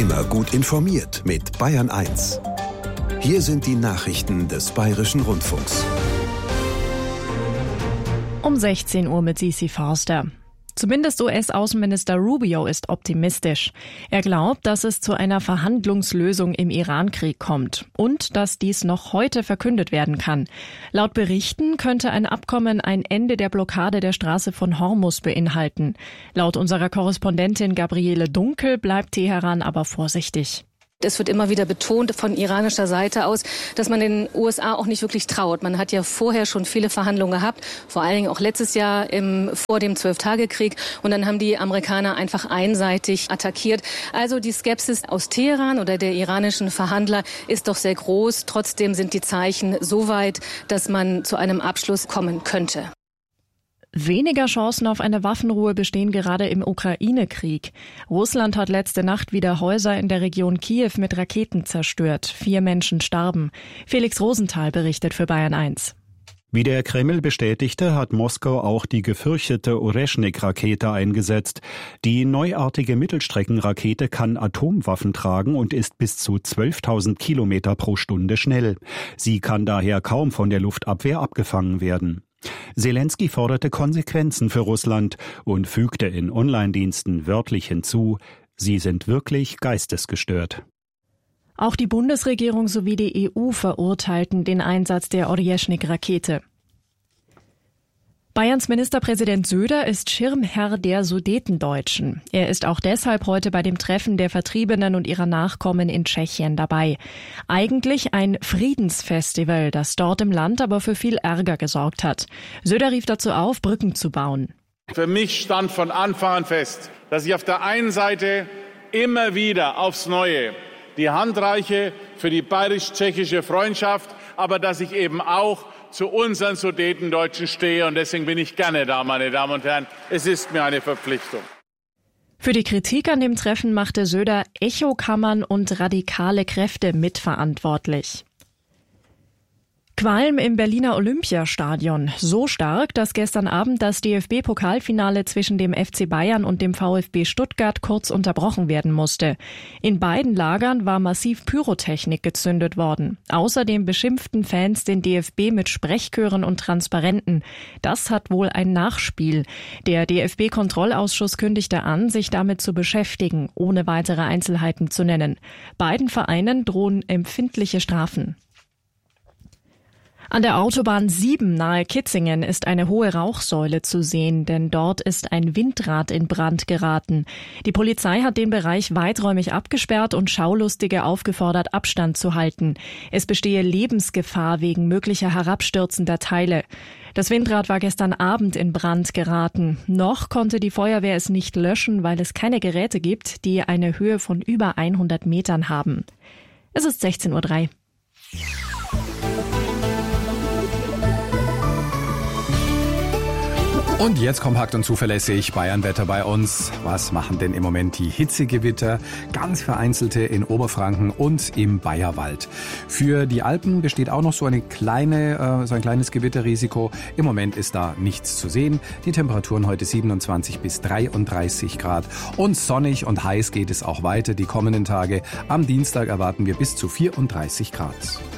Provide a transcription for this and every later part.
Immer gut informiert mit Bayern 1. Hier sind die Nachrichten des Bayerischen Rundfunks. Um 16 Uhr mit Sisi Forster. Zumindest US-Außenminister Rubio ist optimistisch. Er glaubt, dass es zu einer Verhandlungslösung im Iran-Krieg kommt und dass dies noch heute verkündet werden kann. Laut Berichten könnte ein Abkommen ein Ende der Blockade der Straße von Hormuz beinhalten. Laut unserer Korrespondentin Gabriele Dunkel bleibt Teheran aber vorsichtig. Es wird immer wieder betont von iranischer Seite aus, dass man den USA auch nicht wirklich traut. Man hat ja vorher schon viele Verhandlungen gehabt, vor allen Dingen auch letztes Jahr vor dem 12-Tage-Krieg. Und dann haben die Amerikaner einfach einseitig attackiert. Also die Skepsis aus Teheran oder der iranischen Verhandler ist doch sehr groß. Trotzdem sind die Zeichen so weit, dass man zu einem Abschluss kommen könnte. Weniger Chancen auf eine Waffenruhe bestehen gerade im Ukraine-Krieg. Russland hat letzte Nacht wieder Häuser in der Region Kiew mit Raketen zerstört. 4 Menschen starben. Felix Rosenthal berichtet für Bayern 1. Wie der Kreml bestätigte, hat Moskau auch die gefürchtete Oreschnik-Rakete eingesetzt. Die neuartige Mittelstreckenrakete kann Atomwaffen tragen und ist bis zu 12.000 Kilometer pro Stunde schnell. Sie kann daher kaum von der Luftabwehr abgefangen werden. Selenskyj forderte Konsequenzen für Russland und fügte in Online-Diensten wörtlich hinzu, sie sind wirklich geistesgestört. Auch die Bundesregierung sowie die EU verurteilten den Einsatz der Oreschnik-Rakete. Bayerns Ministerpräsident Söder ist Schirmherr der Sudetendeutschen. Er ist auch deshalb heute bei dem Treffen der Vertriebenen und ihrer Nachkommen in Tschechien dabei. Eigentlich ein Friedensfestival, das dort im Land aber für viel Ärger gesorgt hat. Söder rief dazu auf, Brücken zu bauen. Für mich stand von Anfang an fest, dass ich auf der einen Seite immer wieder aufs Neue die Hand reiche für die bayerisch-tschechische Freundschaft, aber dass ich eben auch zu unseren Sudetendeutschen stehe. Und deswegen bin ich gerne da, meine Damen und Herren. Es ist mir eine Verpflichtung. Für die Kritik an dem Treffen machte Söder Echokammern und radikale Kräfte mitverantwortlich. Qualm im Berliner Olympiastadion. So stark, dass gestern Abend das DFB-Pokalfinale zwischen dem FC Bayern und dem VfB Stuttgart kurz unterbrochen werden musste. In beiden Lagern war massiv Pyrotechnik gezündet worden. Außerdem beschimpften Fans den DFB mit Sprechchören und Transparenten. Das hat wohl ein Nachspiel. Der DFB-Kontrollausschuss kündigte an, sich damit zu beschäftigen, ohne weitere Einzelheiten zu nennen. Beiden Vereinen drohen empfindliche Strafen. An der Autobahn 7 nahe Kitzingen ist eine hohe Rauchsäule zu sehen, denn dort ist ein Windrad in Brand geraten. Die Polizei hat den Bereich weiträumig abgesperrt und Schaulustige aufgefordert, Abstand zu halten. Es bestehe Lebensgefahr wegen möglicher herabstürzender Teile. Das Windrad war gestern Abend in Brand geraten. Noch konnte die Feuerwehr es nicht löschen, weil es keine Geräte gibt, die eine Höhe von über 100 Metern haben. Es ist 16:03 Uhr. Und jetzt kompakt und zuverlässig Bayernwetter bei uns. Was machen denn im Moment die Hitzegewitter? Ganz vereinzelte in Oberfranken und im Bayerwald. Für die Alpen besteht auch noch so ein kleines Gewitterrisiko. Im Moment ist da nichts zu sehen. Die Temperaturen heute 27 bis 33 Grad. Und sonnig und heiß geht es auch weiter die kommenden Tage. Am Dienstag erwarten wir bis zu 34 Grad.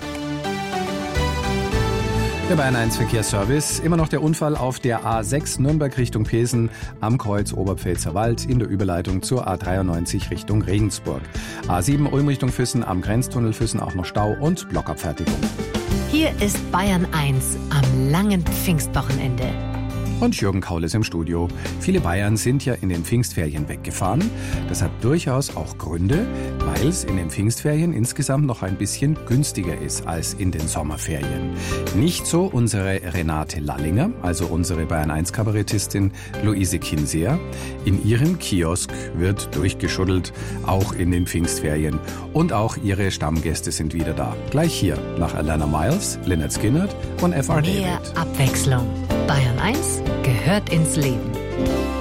Der Bayern 1 Verkehrsservice. Immer noch der Unfall auf der A6 Nürnberg Richtung Pilsen am Kreuz Oberpfälzer Wald in der Überleitung zur A93 Richtung Regensburg. A7 Ulm Richtung Füssen am Grenztunnel Füssen auch noch Stau und Blockabfertigung. Hier ist Bayern 1 am langen Pfingstwochenende. Und Jürgen Kaul ist im Studio. Viele Bayern sind ja in den Pfingstferien weggefahren. Das hat durchaus auch Gründe, weil es in den Pfingstferien insgesamt noch ein bisschen günstiger ist als in den Sommerferien. Nicht so unsere Renate Lallinger, also unsere Bayern 1 Kabarettistin Luise Kinseer. In ihrem Kiosk wird durchgeschuddelt, auch in den Pfingstferien. Und auch ihre Stammgäste sind wieder da. Gleich hier nach Alana Miles, Lynyrd Skynyrd und F.R. David. Mehr Abwechslung. Bayern 1 gehört ins Leben.